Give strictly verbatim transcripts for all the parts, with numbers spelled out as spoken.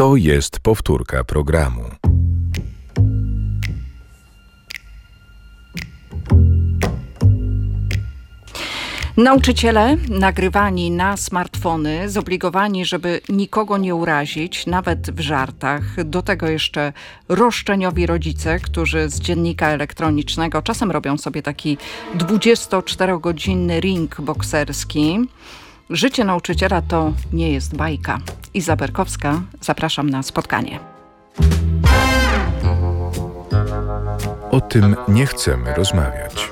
To jest powtórka programu. Nauczyciele nagrywani na smartfony, zobligowani, żeby nikogo nie urazić, nawet w żartach. Do tego jeszcze roszczeniowi rodzice, którzy z dziennika elektronicznego czasem robią sobie taki dwudziestoczterogodzinny ring bokserski. Życie nauczyciela to nie jest bajka. Iza Berkowska, zapraszam na spotkanie. O tym nie chcemy rozmawiać.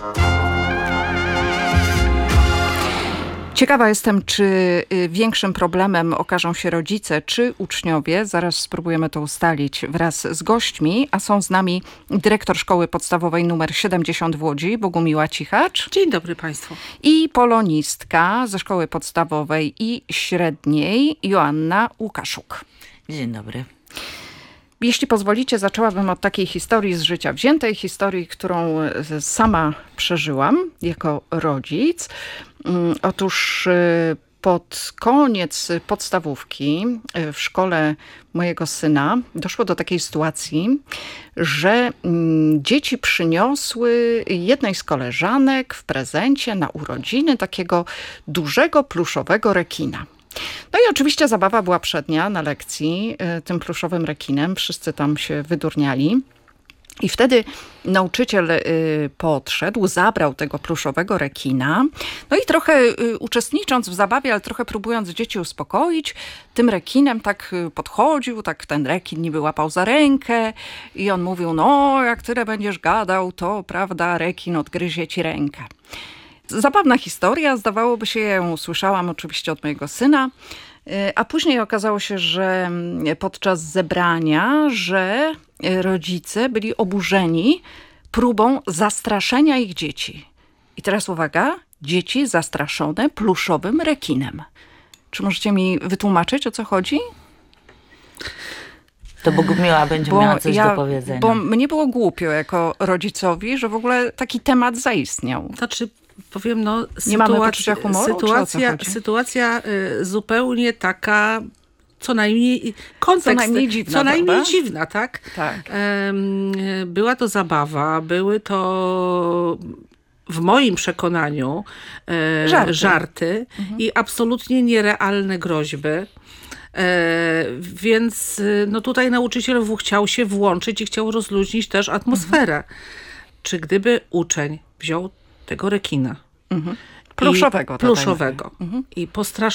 Ciekawa jestem, czy większym problemem okażą się rodzice, czy uczniowie. Zaraz spróbujemy to ustalić wraz z gośćmi, a są z nami dyrektor Szkoły Podstawowej numer siedemdziesiąt w Łodzi, Bogumiła Cichacz. Dzień dobry Państwu. I polonistka ze Szkoły Podstawowej i Średniej, Joanna Łukaszuk. Dzień dobry. Jeśli pozwolicie, zaczęłabym od takiej historii z życia wziętej, historii, którą sama przeżyłam jako rodzic. Otóż pod koniec podstawówki w szkole mojego syna doszło do takiej sytuacji, że dzieci przyniosły jednej z koleżanek w prezencie na urodziny takiego dużego pluszowego rekina. No i oczywiście zabawa była przednia na lekcji tym pluszowym rekinem. Wszyscy tam się wydurniali. I wtedy nauczyciel podszedł, zabrał tego pluszowego rekina. No i trochę uczestnicząc w zabawie, ale trochę próbując dzieci uspokoić, tym rekinem tak podchodził, tak ten rekin niby łapał za rękę i on mówił, no jak tyle będziesz gadał, to prawda, rekin odgryzie ci rękę. Zabawna historia, zdawałoby się, ja ją usłyszałam oczywiście od mojego syna, a później okazało się, że podczas zebrania, że rodzice byli oburzeni próbą zastraszenia ich dzieci. I teraz uwaga, dzieci zastraszone pluszowym rekinem. Czy możecie mi wytłumaczyć, o co chodzi? To Bogumiła będzie bo miała coś ja, do powiedzenia. Bo mnie było głupio jako rodzicowi, że w ogóle taki temat zaistniał. Znaczy, powiem, no, Nie mamy poczucia humoru, sytuacja, sytuacja y, zupełnie taka, co najmniej kontekst, co najmniej dziwna, co najmniej prawda? dziwna, tak? Tak. Ym, była to zabawa, były to w moim przekonaniu e, Żarty, żarty mhm. i absolutnie nierealne groźby. E, więc no tutaj nauczyciel chciał się włączyć i chciał rozluźnić też atmosferę. Mhm. Czy gdyby uczeń wziął tego rekina mhm. pluszowego, i, pluszowego mhm. i postraszył